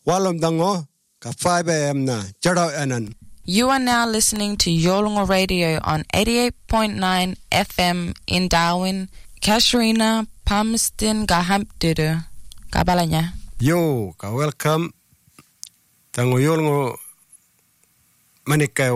Walom dango ka 5 a.m. na charo anan. You are now listening to Yolngu Radio on 88.9 FM in Darwin, Kasharina, Palmerston, Gahampdudu. Kabalanya. Yo, ka welcome. Tango Yolngu Manikay